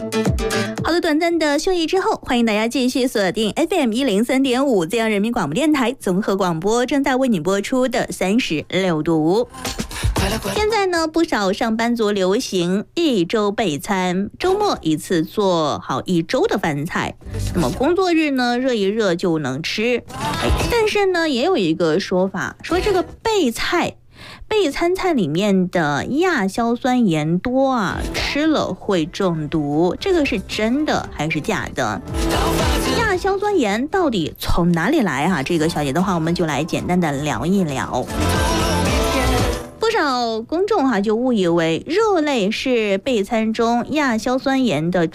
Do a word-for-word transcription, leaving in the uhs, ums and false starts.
好的，短暂的休息之后，欢迎大家继续锁定 F M 一零三点五，这样人民广播电台综合广播正在为你播出的三十六度。现在呢，不少上班族流行一周备餐，周末一次做好一周的饭菜，那么工作日呢，热一热就能吃。但是呢，也有一个说法，说这个备菜。备餐菜里面的亚硝酸盐多啊，吃了会中毒，这个是真的还是假的？亚硝酸盐到底从哪里来啊？这个小姐的话，我们就来简单的聊一聊。不少公众哈、啊、就误以为肉类是备餐中亚硝酸盐的